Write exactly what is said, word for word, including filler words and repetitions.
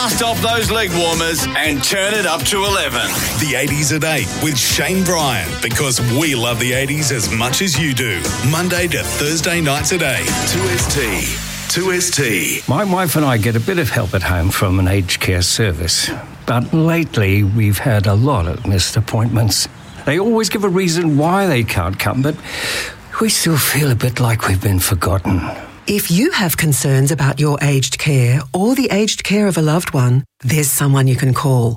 Dust off those leg warmers and turn it up to eleven. The eighties at eight with Shane Bryan, because we love the eighties as much as you do. Monday to Thursday nights at eight. two S T. two S T. My wife and I get a bit of help at home from an aged care service. But lately, we've had a lot of missed appointments. They always give a reason why they can't come, but we still feel a bit like we've been forgotten. If you have concerns about your aged care or the aged care of a loved one, there's someone you can call.